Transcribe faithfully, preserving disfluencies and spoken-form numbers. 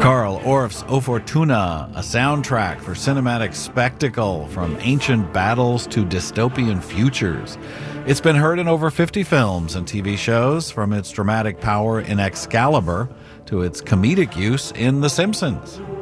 Carl Orff's O Fortuna, a soundtrack for cinematic spectacle from ancient battles to dystopian futures. It's been heard in over fifty films and T V shows, from its dramatic power in Excalibur to its comedic use in The Simpsons.